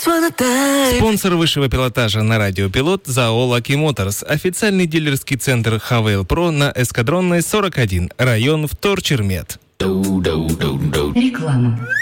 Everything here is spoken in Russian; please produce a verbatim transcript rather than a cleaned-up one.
Спонсор высшего пилотажа на радио Пилот ЗАО Lucky Motors. Официальный дилерский центр ХВЛ Про на Эскадронной сорок один. Район Вторчермет. Реклама.